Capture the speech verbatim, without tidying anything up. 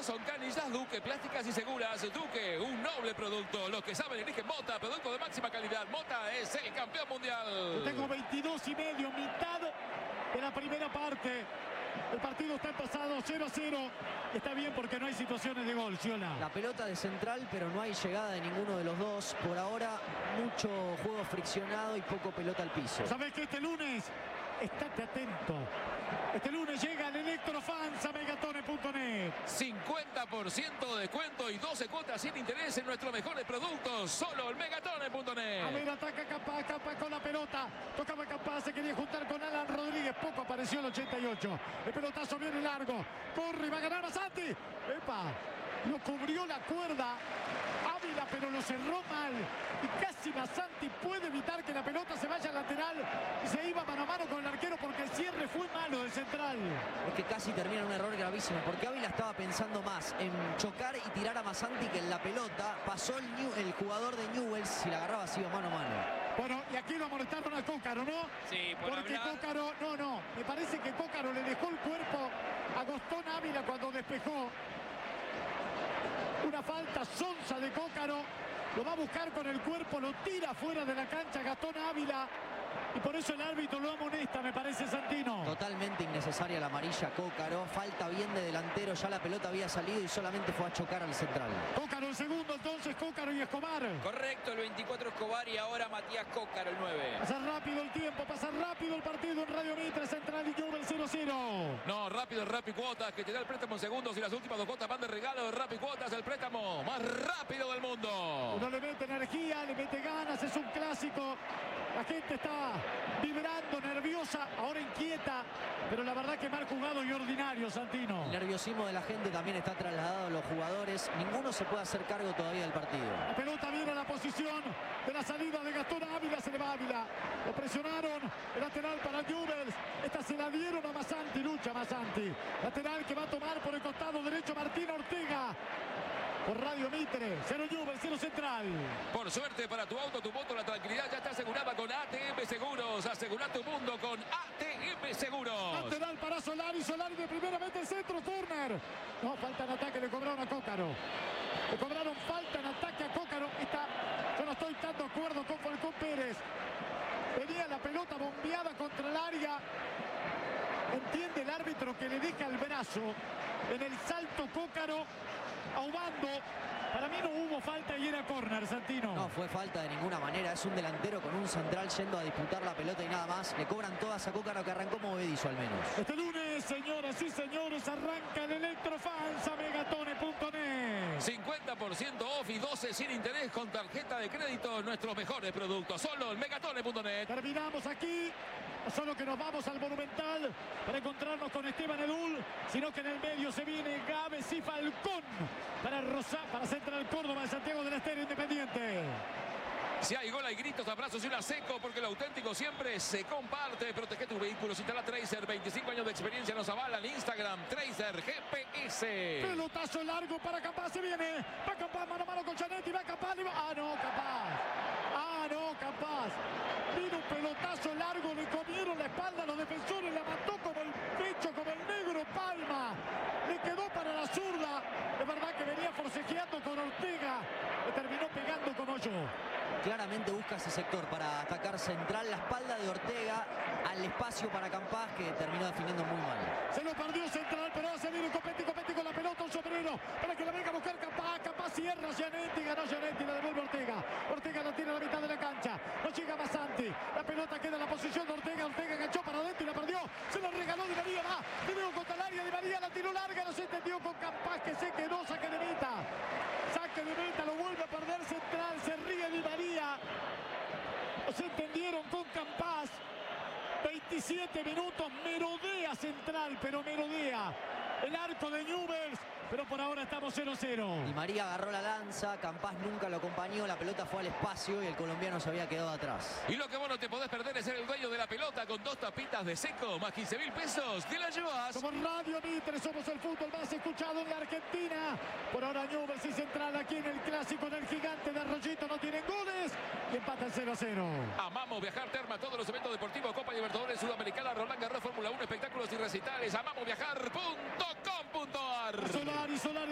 son canillas Duque, plásticas y seguras. Duque, un noble producto. Los que saben eligen Mota, producto de máxima calidad. Mota es el campeón mundial. Yo tengo veintidós y medio, mitad de la primera parte. El partido está empezado cero a cero. Está bien porque no hay situaciones de gol, Ciola. La pelota de Central, pero no hay llegada de ninguno de los dos. Por ahora, mucho juego friccionado y poco pelota al piso. ¿Sabes que este lunes? Estate atento. Este lunes llega el Electrofans a megatone punto net. cincuenta por ciento de descuento y doce cuotas sin interés en nuestros mejores productos. Solo en megatone punto net. A ver, ataca Capaz, Capaz con la pelota. Tocaba Capaz, se quería juntar con Alan Rodríguez. Poco apareció el ochenta y ocho. El pelotazo viene largo. Corre y va a ganar a Santi. ¡Epa! Lo cubrió la cuerda Ávila, pero lo cerró mal. Y casi Masanti puede evitar que la pelota se vaya al lateral. Y se iba mano a mano con el arquero porque el cierre fue malo del Central. Es que casi termina en un error gravísimo, porque Ávila estaba pensando más en chocar y tirar a Masanti que en la pelota. Pasó el, New, el jugador de Newell's, si la agarraba así mano a mano. Bueno, y aquí lo amonestaron a Cócaro, ¿no? Sí, por Porque hablar... Cócaro, no, no. Me parece que Cócaro le dejó el cuerpo a Gastón Ávila cuando despejó. Una falta sonsa de Cócaro. Lo va a buscar con el cuerpo, lo tira fuera de la cancha Gastón Ávila. Y por eso el árbitro lo amonesta, me parece, Santino. Totalmente innecesaria la amarilla Cócaro. Falta bien de delantero, ya la pelota había salido y solamente fue a chocar al Central. Cócaro el segundo, entonces Cócaro y Escobar. Correcto, el veinticuatro Escobar y ahora Matías Cócaro, el nueve. Pasa rápido el tiempo, pasa rápido el partido en Radio Mitre, Central y Newell's cero cero. No, rápido el Rappi Cuotas, que te da el préstamo en segundos y las últimas dos cuotas van de regalo. El Rappi Cuotas, el préstamo más rápido del mundo. Uno le mete energía, le mete ganas, es un clásico. La gente está vibrando, nerviosa, ahora inquieta, pero la verdad que mal jugado y ordinario, Santino. El nerviosismo de la gente también está trasladado a los jugadores. Ninguno se puede hacer cargo todavía del partido. La pelota viene a la posición de la salida de Gastón Ávila, se le va Ávila. Lo presionaron, el lateral para Newell's. Esta se la dieron a Masanti, lucha Masanti. Lateral que va a tomar por el costado derecho Martín Ortega. Por Radio Mitre, cero Newell's, cero Central. Por suerte para tu auto, tu moto, la tranquilidad ya está asegurada con A T M Seguros. Asegura tu mundo con A T M Seguros. Lateral para Solari, Solari de primera, mete el centro, corner. No, falta en ataque, le cobraron a Cócaro. Le cobraron falta en ataque a Cócaro. Está, yo no estoy tan de acuerdo con Falcón Pérez. Venía la pelota bombeada contra el área. Entiende el árbitro que le deja el brazo en el salto Cócaro. Ahumando, para mí no hubo falta y era córner, Santino. No fue falta de ninguna manera, es un delantero con un central yendo a disputar la pelota y nada más. Le cobran todas a Cócaro, que arrancó movedizo al menos. Este lunes, señoras y señores, arranca el Electrofans a megatone punto net. cincuenta por ciento off y doce sin interés con tarjeta de crédito. Nuestros mejores productos, solo en megatone punto net. Terminamos aquí. Solo que nos vamos al Monumental para encontrarnos con Esteban Edul, sino que en el medio se viene Gávez y Falcón para Rosa, para Central Córdoba de Santiago del Estero Independiente. Si hay gol, hay gritos, abrazos y una seco, porque lo auténtico siempre se comparte. Protege tu vehículo, instala Tracer, veinticinco años de experiencia nos avalan. Instagram, Tracer G P S. Pelotazo largo para Capaz, se viene. Va Capaz, mano a mano con Chanetti, va Capaz. Va... Ah, no, Capaz. Ah, no, Capaz. Vino un pelotazo largo, le comieron la espalda a los defensores, la mató como el pecho, como el negro Palma. Le quedó para la zurda. Es verdad que venía forcejeando con Ortega. Le terminó pegando como yo. Claramente busca ese sector para atacar Central, la espalda de Ortega al espacio para Campás, que terminó definiendo muy mal. Se lo perdió Central, pero va a salir Copetti, Copetti con la pelota, un sombrero para que la venga a buscar Campás. Campás cierra Gianetti, ganó Gianetti, la devuelve Ortega. Ortega la tiene a la mitad de la cancha, no llega Masanti. La pelota queda en la posición de Ortega, Ortega enganchó para adentro y la perdió. Se la regaló Di María, va, de nuevo contra el área, Di María la tiró larga, no se entendió con Campás, que se quedó, saque de meta. Saque de meta, lo vuelve a perder Central, se ríe Di María. Se entendieron con Campás. veintisiete minutos, merodea Central, pero merodea el arco de Newell's, pero por ahora estamos cero cero. Di María agarró la lanza, Campás nunca lo acompañó, la pelota fue al espacio y el colombiano se había quedado atrás. Y lo que vos no te podés perder es ser el dueño de la pelota con dos tapitas de seco, más quince mil pesos, te la llevas. Somos Radio Mitre, somos el fútbol más escuchado en la Argentina. Por ahora Newell's y Central aquí en el clásico del gigante de Arroyito no tienen goles y empatan cero cero. Amamos viajar, Terma, todos los eventos deportivos, Copa Libertadores, Sudamericana, Roland Garros, Fórmula uno, espectáculos y recitales. Amamos viajar punto com punto ar. Solari, Solari.